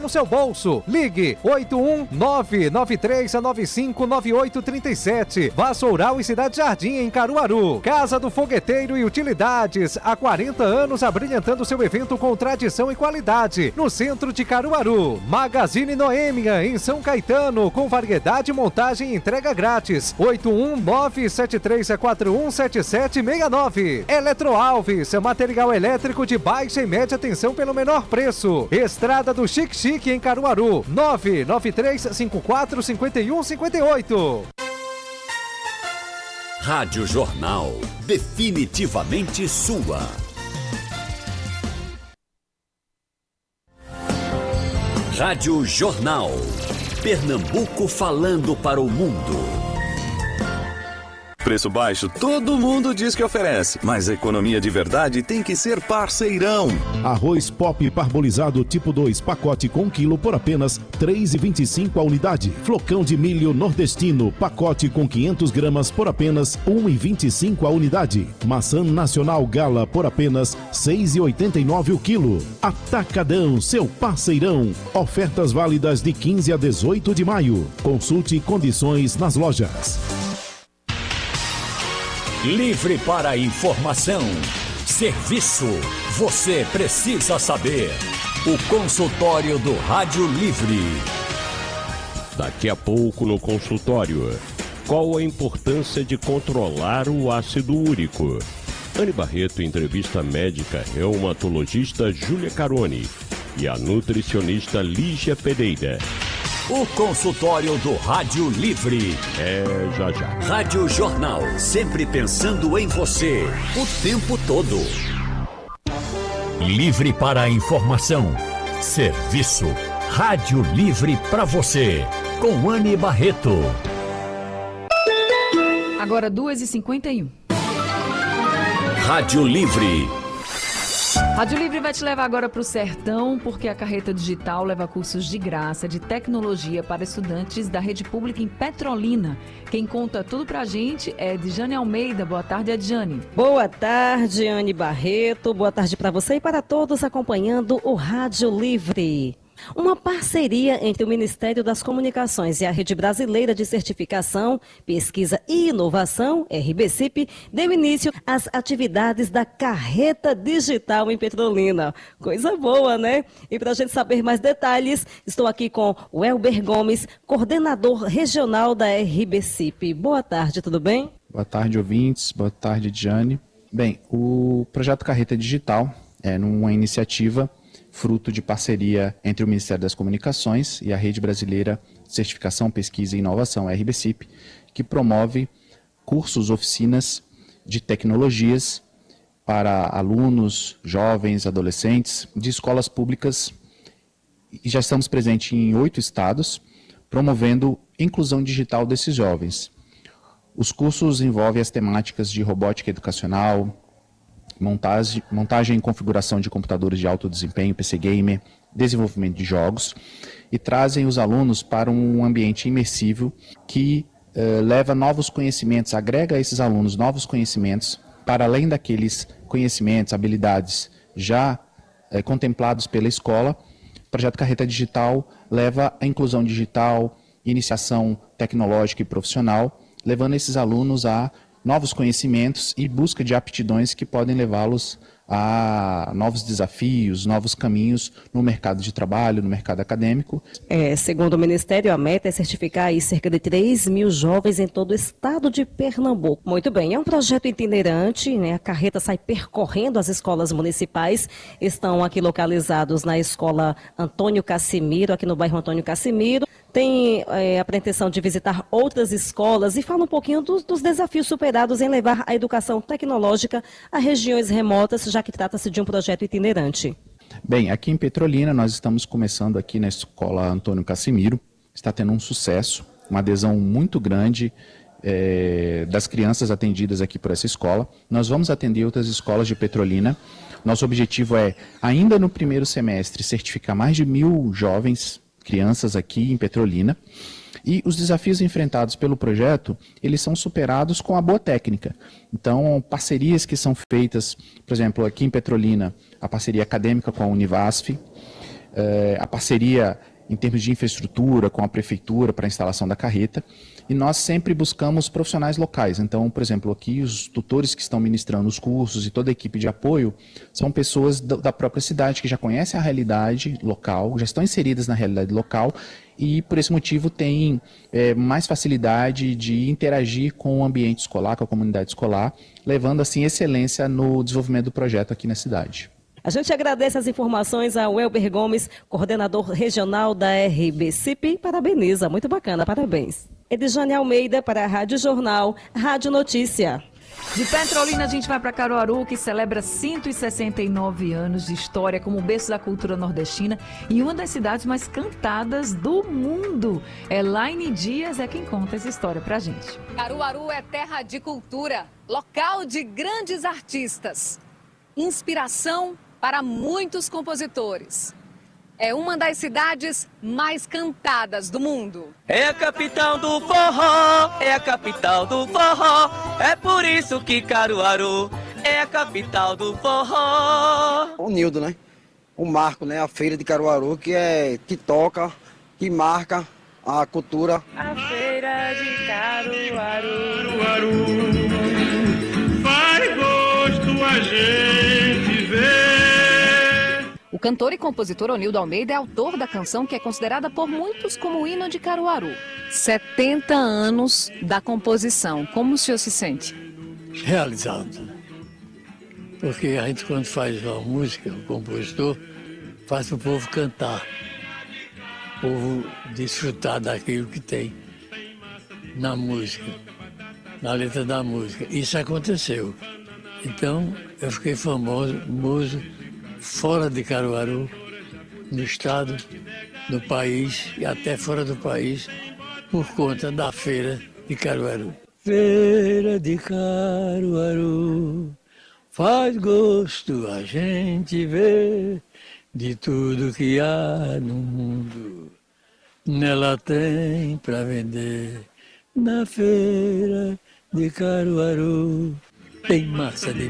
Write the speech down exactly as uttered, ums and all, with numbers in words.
no seu bolso. Ligue oito um nove nove três nove cinco nove oito três sete. Vassoural e Cidade Jardim, em Caruaru. Casa do Fogueteiro e Utilidades. Há quarenta anos abrilhantando seu evento com tradição e qualidade. No centro de Caruaru. Magazine Noêmia, em São Caetano. Com variedade, montagem e entrega grátis. oito um nove sete três quatro um sete sete seis nove. Eletroalves, material elétrico de baixa e média tensão pelo menor preço. Estrada do Chique Chique, em Caruaru, nove nove três cinco quatro cinco um cinco oito. Rádio Jornal, definitivamente sua. Rádio Jornal, Pernambuco falando para o mundo. Preço baixo, todo mundo diz que oferece, mas a economia de verdade tem que ser Parceirão. Arroz Pop parbolizado tipo dois, pacote com quilo por apenas três reais e vinte e cinco centavos a unidade. Flocão de milho nordestino, pacote com quinhentas gramas por apenas um real e vinte e cinco centavos a unidade. Maçã nacional Gala por apenas seis reais e oitenta e nove centavos o quilo. Atacadão, seu Parceirão. Ofertas válidas de quinze a dezoito de maio. Consulte condições nas lojas. Livre para informação, serviço, você precisa saber. O consultório do Rádio Livre. Daqui a pouco no consultório, qual a importância de controlar o ácido úrico? Anne Barreto entrevista a médica reumatologista Júlia Caroni e a nutricionista Lígia Pereira. O consultório do Rádio Livre. É já já. Rádio Jornal, sempre pensando em você, o tempo todo. Livre para a informação, serviço. Rádio Livre para você, com Anne Barreto. Agora duas e cinquenta e um. Rádio Livre. Rádio Livre vai te levar agora para o sertão, porque a Carreta Digital leva cursos de graça de tecnologia para estudantes da rede pública em Petrolina. Quem conta tudo pra gente é Edjane Almeida. Boa tarde, Edjane. Boa tarde, Anne Barreto. Boa tarde para você e para todos acompanhando o Rádio Livre. Uma parceria entre o Ministério das Comunicações e a Rede Brasileira de Certificação, Pesquisa e Inovação, R B C I P, deu início às atividades da Carreta Digital em Petrolina. Coisa boa, né? E para a gente saber mais detalhes, estou aqui com o Elber Gomes, coordenador regional da R B C I P. Boa tarde, tudo bem? Boa tarde, ouvintes. Boa tarde, Diane. Bem, o projeto Carreta Digital é uma iniciativa fruto de parceria entre o Ministério das Comunicações e a Rede Brasileira de Certificação, Pesquisa e Inovação, R B C I P, que promove cursos, oficinas de tecnologias para alunos, jovens, adolescentes de escolas públicas. E já estamos presentes em oito estados, promovendo inclusão digital desses jovens. Os cursos envolvem as temáticas de robótica educacional, Montagem, montagem e configuração de computadores de alto desempenho, P C Gamer, desenvolvimento de jogos, e trazem os alunos para um ambiente imersivo que eh, leva novos conhecimentos, agrega a esses alunos novos conhecimentos, para além daqueles conhecimentos, habilidades já eh, contemplados pela escola. O projeto Carreta Digital leva a inclusão digital, iniciação tecnológica e profissional, levando esses alunos a novos conhecimentos e busca de aptidões que podem levá-los a novos desafios, novos caminhos no mercado de trabalho, no mercado acadêmico. É, segundo o Ministério, a meta é certificar aí cerca de três mil jovens em todo o estado de Pernambuco. Muito bem, é um projeto itinerante, né? A carreta sai percorrendo as escolas municipais, estão aqui localizados na escola Antônio Cassimiro, aqui no bairro Antônio Cassimiro. Tem é, a pretensão de visitar outras escolas e fala um pouquinho dos, dos desafios superados em levar a educação tecnológica a regiões remotas, já que trata-se de um projeto itinerante. Bem, aqui em Petrolina nós estamos começando aqui na escola Antônio Cassimiro, está tendo um sucesso, uma adesão muito grande é, das crianças atendidas aqui por essa escola. Nós vamos atender outras escolas de Petrolina. Nosso objetivo é, ainda no primeiro semestre, certificar mais de mil jovens, crianças aqui em Petrolina, e os desafios enfrentados pelo projeto, eles são superados com a boa técnica. Então, parcerias que são feitas, por exemplo, aqui em Petrolina, a parceria acadêmica com a Univasf, é, a parceria em termos de infraestrutura com a prefeitura para a instalação da carreta, e nós sempre buscamos profissionais locais. Então, por exemplo, aqui os tutores que estão ministrando os cursos e toda a equipe de apoio são pessoas da própria cidade que já conhecem a realidade local, já estão inseridas na realidade local e, por esse motivo, têm é, mais facilidade de interagir com o ambiente escolar, com a comunidade escolar, levando, assim, excelência no desenvolvimento do projeto aqui na cidade. A gente agradece as informações ao Elber Gomes, coordenador regional da R B C I P, parabeniza, muito bacana, parabéns. Edjane Almeida para a Rádio Jornal, Rádio Notícia. De Petrolina a gente vai para Caruaru, que celebra cento e sessenta e nove anos de história como berço da cultura nordestina e uma das cidades mais cantadas do mundo. Elaine Dias é quem conta essa história pra gente. Caruaru é terra de cultura, local de grandes artistas, inspiração para muitos compositores. É uma das cidades mais cantadas do mundo. É a capital do forró, é a capital do forró. É por isso que Caruaru é a capital do forró. O Nildo, né? O marco, né? A feira de Caruaru, que é que toca, que marca a cultura. A feira de Caruaru. Caruaru faz gosto a gente ver. O cantor e compositor Onildo Almeida é autor da canção que é considerada por muitos como o hino de Caruaru. setenta anos da composição. Como o senhor se sente? Realizado. Porque a gente, quando faz uma música, o compositor, faz o povo cantar. O povo desfrutar daquilo que tem na música, na letra da música. Isso aconteceu. Então, eu fiquei famoso, famoso fora de Caruaru, no estado, no país e até fora do país, por conta da feira de Caruaru. Feira de Caruaru, faz gosto a gente ver de tudo que há no mundo. Nela tem pra vender, na feira de Caruaru tem massa de